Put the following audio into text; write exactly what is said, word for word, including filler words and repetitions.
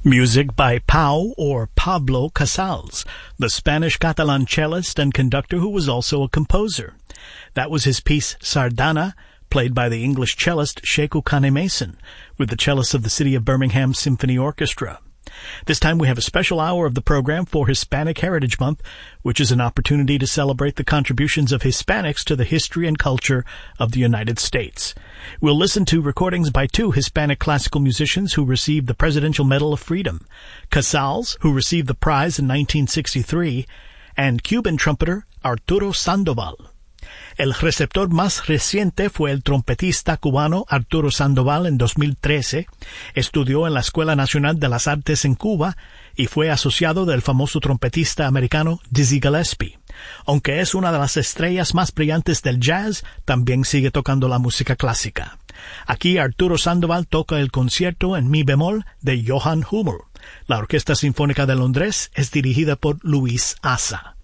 Music by Pau or Pablo Casals, the Spanish-Catalan cellist and conductor who was also a composer. That was his piece Sardana, played by the English cellist Sheku Kane Mason, with the cellists of the City of Birmingham Symphony Orchestra. This time we have a special hour of the program for Hispanic Heritage Month, which is an opportunity to celebrate the contributions of Hispanics to the history and culture of the United States. We'll listen to recordings by two Hispanic classical musicians who received the Presidential Medal of Freedom, Casals, who received the prize in nineteen sixty-three, and Cuban trumpeter Arturo Sandoval. El receptor más reciente fue el trompetista cubano Arturo Sandoval en dos mil trece. Estudió en la Escuela Nacional de las Artes en Cuba y fue asociado del famoso trompetista americano Dizzy Gillespie. Aunque es una de las estrellas más brillantes del jazz, también sigue tocando la música clásica. Aquí Arturo Sandoval toca el concierto en mi bemol de Johann Hummel. La Orquesta Sinfónica de Londres es dirigida por Luis Asa.